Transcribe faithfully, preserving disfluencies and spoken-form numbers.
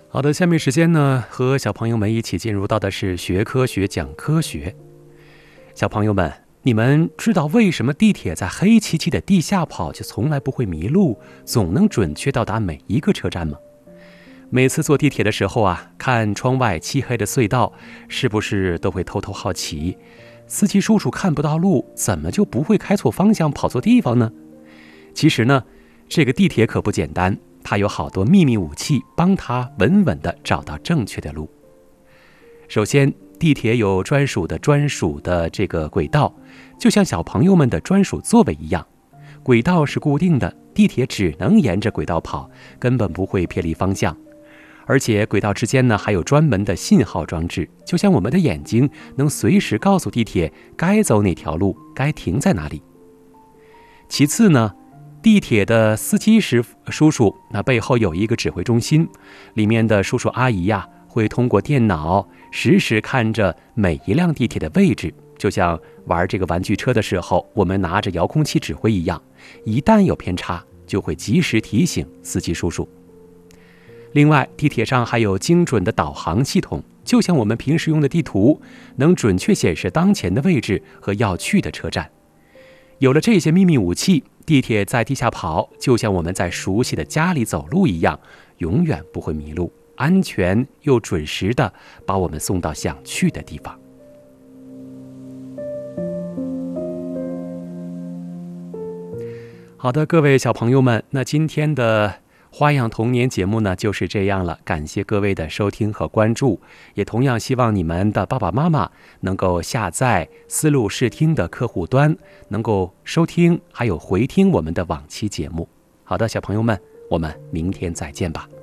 好的，下面时间呢，和小朋友们一起进入到的是学科学讲科学。小朋友们，你们知道为什么地铁在黑漆漆的地下跑就从来不会迷路，总能准确到达每一个车站吗？每次坐地铁的时候啊，看窗外漆黑的隧道，是不是都会偷偷好奇，司机叔叔看不到路，怎么就不会开错方向跑错地方呢？其实呢，这个地铁可不简单，它有好多秘密武器，帮它稳稳地找到正确的路。首先，地铁有专属的专属的这个轨道，就像小朋友们的专属座位一样。轨道是固定的，地铁只能沿着轨道跑，根本不会偏离方向。而且轨道之间呢，还有专门的信号装置，就像我们的眼睛，能随时告诉地铁该走哪条路，该停在哪里。其次呢，地铁的司机师叔叔，那背后有一个指挥中心，里面的叔叔阿姨呀，会通过电脑实时看着每一辆地铁的位置，就像玩这个玩具车的时候，我们拿着遥控器指挥一样，一旦有偏差，就会及时提醒司机叔叔。另外，地铁上还有精准的导航系统，就像我们平时用的地图，能准确显示当前的位置和要去的车站。有了这些秘密武器，地铁在地下跑，就像我们在熟悉的家里走路一样，永远不会迷路，安全又准时地把我们送到想去的地方。好的，各位小朋友们，那今天的花样童年节目呢就是这样了，感谢各位的收听和关注，也同样希望你们的爸爸妈妈能够下载思路视听的客户端，能够收听还有回听我们的往期节目。好的，小朋友们，我们明天再见吧。